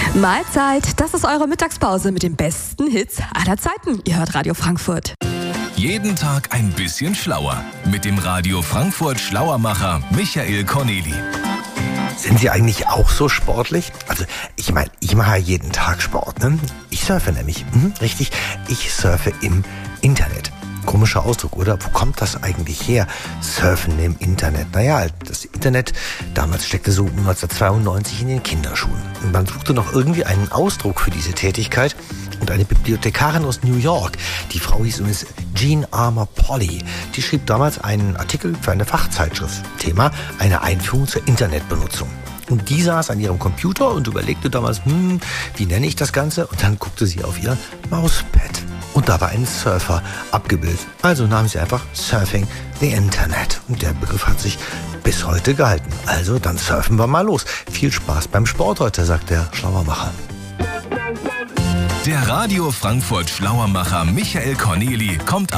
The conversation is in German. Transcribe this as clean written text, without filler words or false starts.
Mahlzeit, das ist eure Mittagspause mit den besten Hits aller Zeiten. Ihr hört Radio Frankfurt. Jeden Tag ein bisschen schlauer mit dem Radio Frankfurt Schlauermacher Michael Corneli. Sind Sie eigentlich auch so sportlich? Also, ich meine, ich mache ja jeden Tag Sport, ne? Ich surfe nämlich. Richtig, ich surfe im Internet. Komischer Ausdruck, oder? Wo kommt das eigentlich her? Surfen im Internet. Naja, das Internet damals steckte so 1992 in den Kinderschuhen. Und man suchte noch irgendwie einen Ausdruck für diese Tätigkeit. Und eine Bibliothekarin aus New York, die Frau hieß übrigens Jean Armour Polly, die schrieb damals einen Artikel für eine Fachzeitschrift. Thema: eine Einführung zur Internetbenutzung. Und die saß an ihrem Computer und überlegte damals, wie nenne ich das Ganze? Und dann guckte sie auf ihr Mauspad. Und da war ein Surfer abgebildet. Also nahm sie einfach Surfing the Internet. Und der Begriff hat sich bis heute gehalten. Also dann surfen wir mal los. Viel Spaß beim Sport heute, sagt der Schlauermacher. Der Radio Frankfurt Schlauermacher Michael Corneli kommt